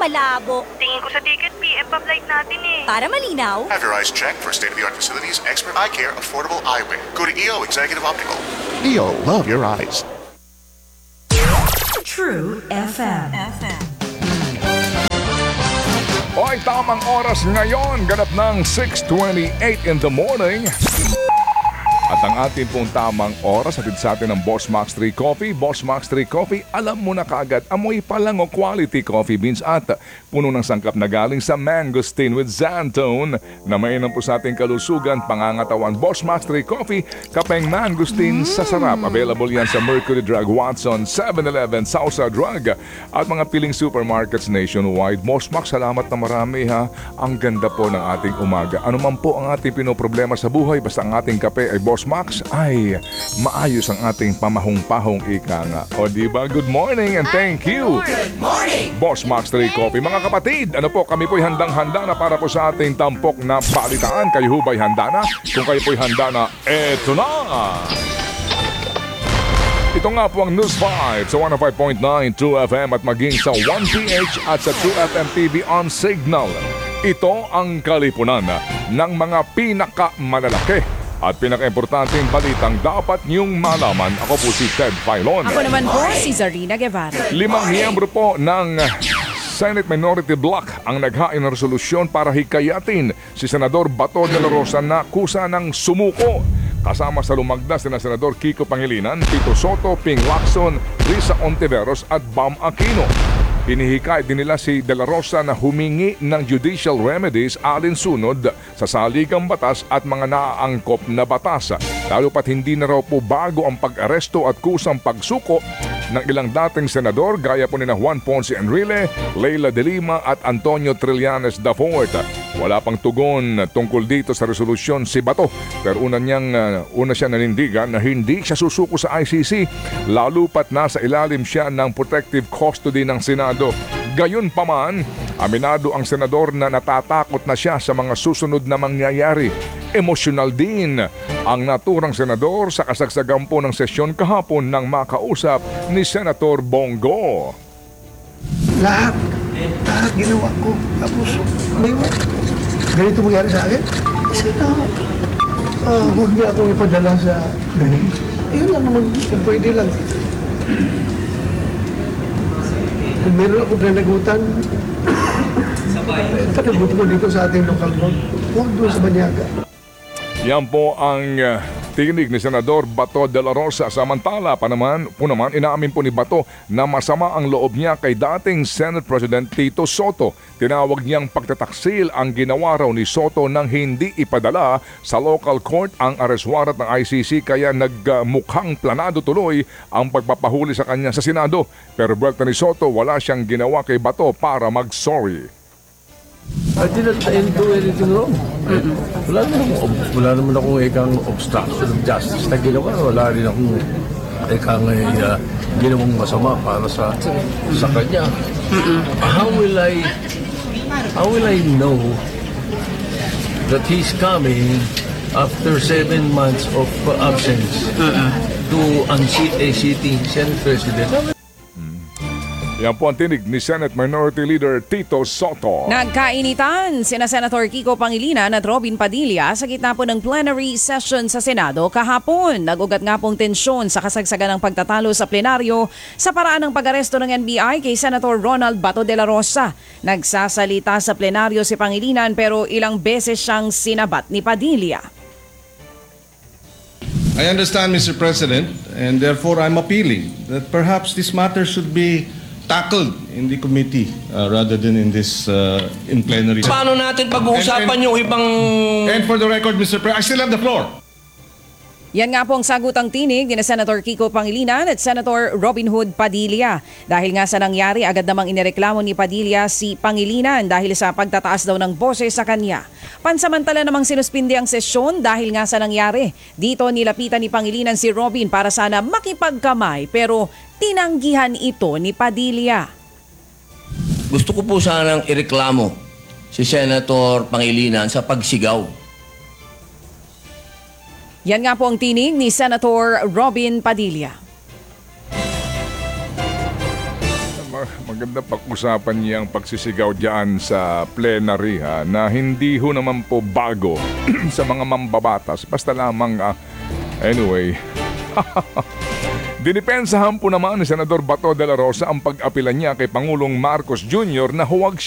malabo. Tingin ko sa ticket, PM pa flight natin eh. Para malinaw, Have your eyes checked for state-of-the-art facilities, expert eye care, affordable eyewear. Go to EO Executive Optical. EO, love your eyes. True FM. Oy, tamang oras ngayon, ganap ng 6:28 in the morning. At ang ating pong tamang oras, hatid sa atin ng Boss Max 3 Coffee. Boss Max 3 Coffee, alam mo na kaagad, amoy pa lang o quality coffee beans at puno ng sangkap na galing sa mangosteen with xantone na mainam po sa ating kalusugan, pangangatawan. Boss Max 3 Coffee, kapeng mangosteen sa sarap. Available yan sa Mercury Drug, Watson, 7-Eleven, Sausa Drug at mga piling supermarkets nationwide. Boss Max, salamat na marami ha. Ang ganda po ng ating umaga. Ano man po ang ating pinoproblema sa buhay, basta ang ating kape ay Boss Max, ay maayos ang ating pamahong-pahong ika nga. O diba? Good morning and thank you. Good morning! Boss Max 3 Coffee. Mga kapatid, ano po, kami po'y handang-handa na para po sa ating tampok na balitaan. Kayo ho ba'y handa na? Kung kayo po'y handa na, eto na! Ito nga po ang News 5 sa 105.9 True FM at maging sa 1PH at sa True FM TV on Signal. Ito ang kalipunan ng mga pinakamalalaki at pinaka-importanting balitang dapat niyong malaman. Ako po si Ted Filon. Ako naman po si Zarina Guevara. 5 miyembro po ng Senate Minority Bloc ang naghain ng resolusyon para hikayatin si Senador Bato de la Rosa na kusa ng sumuko. Kasama sa lumagda sina Senador Kiko Pangilinan, Tito Soto, Ping Lacson, Risa Ontiveros at Bam Aquino. Hinihikayat din nila si De La Rosa na humingi ng judicial remedies alinsunod sa saligang batas at mga naaangkop na batas. Lalo pat hindi na raw po bago ang pag-aresto at kusang pagsuko ng ilang dating senador gaya po ni Juan Ponce Enrile, Leila de Lima at Antonio Trillanes IV. Wala pang tugon tungkol dito sa resolusyon si Bato, pero una siya nanindigan na hindi siya susuko sa ICC lalo pat nasa ilalim siya ng protective custody ng Senado. Gayunpaman, aminado ang senador na natatakot na siya sa mga susunod na mangyayari. Emosyonal din ang naturang senador sa kasagsagan po ng sesyon kahapon nang makausap ni Senator Bongo. Lahat ginawa ko. Tapos, may ganito mangyari sa akin. Sana, huwag niya akong ipadala sa ganito. Ayun lang naman, kung pwede lang. Kung meron akong pinanagutan, panagot ko dito sa ating local road. Huwag doon sa Banyaga. Yan po ang tinig ni Senador Bato de la Rosa. Samantala pa naman, inaamin po ni Bato na masama ang loob niya kay dating Senate President Tito Soto. Tinawag niyang pagtataksil ang ginawa raw ni Soto nang hindi ipadala sa local court ang arrest warrant ng ICC kaya nagmukhang planado tuloy ang pagpapahuli sa kanya sa Senado. Pero buwelta ni Soto, wala siyang ginawa kay Bato para mag-sorry. I didn't do anything wrong. Wala naman akong ikang obstruction of justice na ginawa. Wala rin akong ikang ginawang masama para sa kanya. How will I know that he's coming after 7 months of absence to unseat a sitting Senate President? Yan po ang tinig ni Senate Minority Leader Tito Soto. Nagkainitan sina Senator Kiko Pangilinan at Robin Padilla sa gitna po ng plenary session sa Senado kahapon. Nag-ugat nga pong tensyon sa kasagsagan ng pagtatalo sa plenaryo sa paraan ng pag-aresto ng NBI kay Senator Ronald Bato de la Rosa. Nagsasalita sa plenaryo si Pangilinan pero ilang beses siyang sinabat ni Padilla. I understand, Mr. President, and therefore I'm appealing that perhaps this matter should be tackled in the committee rather than in this in plenary. Paano natin pag-uusapan yung ibang... And for the record, Mr. President, I still have the floor. Yan nga po ang sagutang tinig ni Senator Kiko Pangilinan at Senator Robin Hood Padilla. Dahil nga sa nangyari, agad namang inireklamo ni Padilla si Pangilinan dahil sa pagtataas daw ng boses sa kanya. Pansamantala namang sinuspindi ang sesyon dahil nga sa nangyari. Dito nilapitan ni Pangilinan si Robin para sana makipagkamay pero tinanggihan ito ni Padilla. Gusto ko po sanang ireklamo si Senator Pangilinan sa pagsigaw. Yan nga po ang tinig ni Senator Robin Padilla. maganda pag-usapan niya ang pagsisigaw dyan sa plenary na hindi ho naman po bago sa mga mambabatas. Basta lamang, anyway, dinipensahan po naman ni Senador Bato de la Rosa ang pag-apela niya kay Pangulong Marcos Jr. na huwag